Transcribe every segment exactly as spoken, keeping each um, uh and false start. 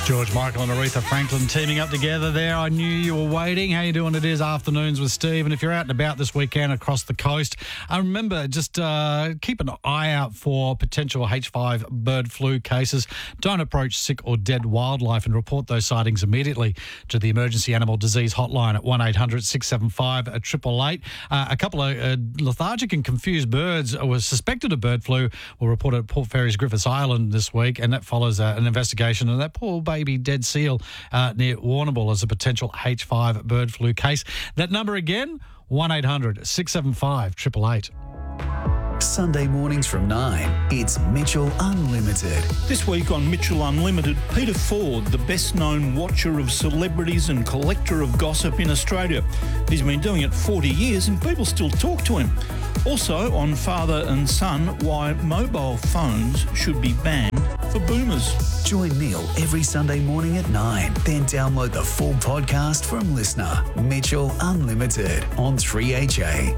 George Michael and Aretha Franklin teaming up together there. I knew you were waiting. How you doing? It is Afternoons with Steve. And if you're out and about this weekend across the coast, I remember just uh, keep an eye out for potential H five bird flu cases. Don't approach sick or dead wildlife and report those sightings immediately to the Emergency Animal Disease Hotline at one eight hundred six seven five eight eight eight. Uh, a couple of uh, lethargic and confused birds were suspected of bird flu were reported at Port Fairy's Griffiths Island this week, and that follows uh, an investigation of that poor baby dead seal uh, near Warrnambool as a potential H five bird flu case. That number again, one eight hundred six seven five eight eight eight. Sunday mornings from nine, it's Mitchell Unlimited. This week on Mitchell Unlimited, Peter Ford, the best-known watcher of celebrities and collector of gossip in Australia. He's been doing it forty years and people still talk to him. Also on Father and Son, why mobile phones should be banned for boomers. Join Neil every Sunday morning at nine. Then download the full podcast from Listener. Mitchell Unlimited on three H A.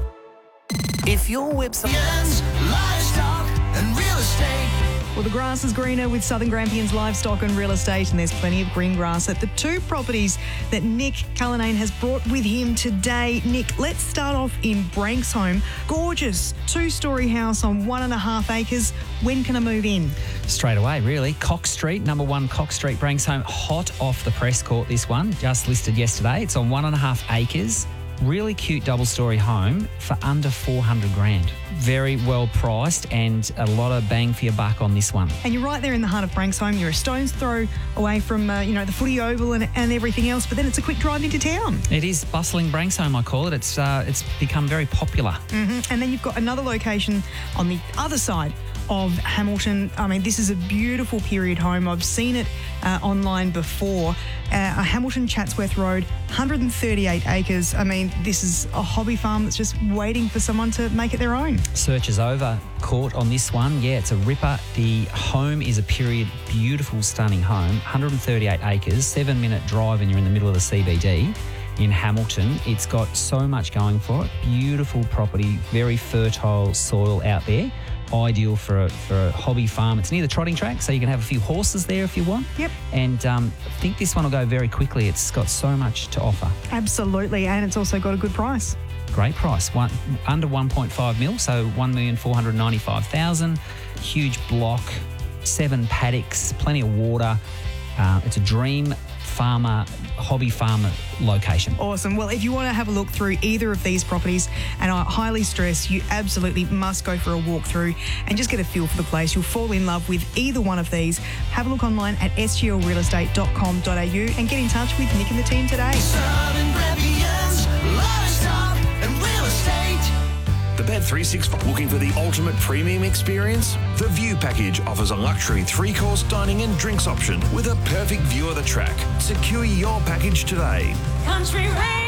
If your website... Livestock and real estate. Well, the grass is greener with Southern Grampians Livestock and Real Estate, and there's plenty of green grass at the two properties that Nick Cullinane has brought with him today. Nick, let's start off in Branxholme. Gorgeous two-storey house on one and a half acres. When can I move in? Straight away, really. Cox Street, number one Cox Street, Branxholme, hot off the press court, this one, just listed yesterday. It's on one and a half acres. Really cute double-storey home for under four hundred grand. Very well priced and a lot of bang for your buck on this one. And you're right there in the heart of Branxholme. You're a stone's throw away from, uh, you know, the footy oval and, and everything else, but then it's a quick drive into town. It is bustling Branxholme, I call it. It's uh, it's become very popular. Mm-hmm. And then you've got another location on the other side of Hamilton. I mean, this is a beautiful period home. I've seen it uh, online before. Uh, Hamilton Chatsworth Road, one hundred thirty-eight acres. I mean, this is a hobby farm that's just waiting for someone to make it their own. Search is over. Court on this one. Yeah, it's a ripper. The home is a period beautiful, stunning home. one hundred thirty-eight acres, seven minute drive, and you're in the middle of the C B D. In Hamilton. It's got so much going for it. Beautiful property, very fertile soil out there. Ideal for a, for a hobby farm. It's near the trotting track, so you can have a few horses there if you want. Yep. And um, I think this one will go very quickly. It's got so much to offer. Absolutely, and it's also got a good price. Great price. One, under one point five mil, so one million four hundred ninety-five thousand. Huge block, seven paddocks, plenty of water. Uh, it's a dream farmer, hobby farmer location. Awesome. Well, if you want to have a look through either of these properties, and I highly stress you absolutely must go for a walk through and just get a feel for the place. You'll fall in love with either one of these. Have a look online at s g l real estate dot com dot a u and get in touch with Nick and the team today. Southern Grampians Livestock and Real Estate. The Bet three sixty-five. Looking for the ultimate premium experience? The View Package offers a luxury three-course dining and drinks option with a perfect view of the track. Secure your package today. Country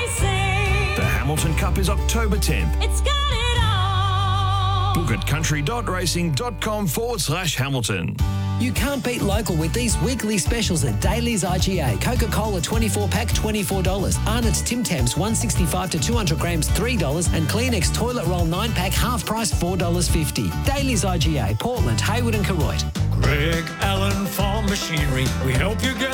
racing. The Hamilton Cup is October tenth. It's got it all. Book at country.racing.com forward slash Hamilton. You can't beat local with these weekly specials at Daly's I G A. Coca-Cola twenty-four pack, twenty-four dollars. Arnott's Tim Tams one sixty-five to two hundred grams, three dollars. And Kleenex Toilet Roll nine pack, half price, four dollars fifty. Daly's I G A, Portland, Hayward and Koroit. Greg Allen Farm Machinery. We help you get